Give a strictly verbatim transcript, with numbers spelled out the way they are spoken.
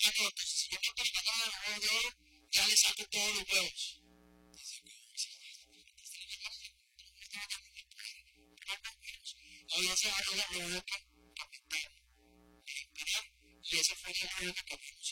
Ah, no, entonces si yo meto la patada en el huevo de oro, ya le saco todos los huevos. Había ese árbol de huevo que aumentaba, y ese fue el árbol que cambiamos.